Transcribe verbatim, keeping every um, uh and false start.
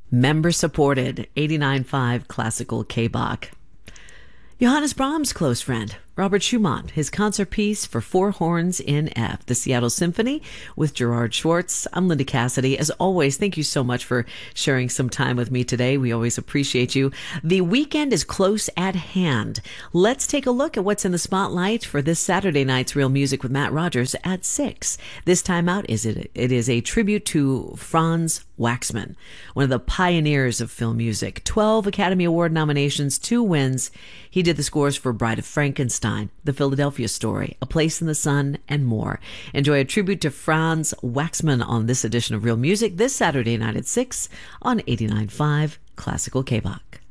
Member supported, eighty-nine point five Classical K-Bach. Johannes Brahms' close friend, Robert Schumann, his concert piece for four horns in F, the Seattle Symphony with Gerard Schwartz. I'm Linda Cassidy. As always, thank you so much for sharing some time with me today. We always appreciate you. The weekend is close at hand. Let's take a look at what's in the spotlight for this Saturday night's Real Music with Matt Rogers at six. This time out, is it, it is a tribute to Franz Waxman, one of the pioneers of film music. twelve Academy Award nominations, two wins. He did the scores for Bride of Frankenstein, The Philadelphia Story, A Place in the Sun, and more. Enjoy a tribute to Franz Waxman on this edition of Real Music this Saturday night at six on eighty-nine point five Classical K-Bach.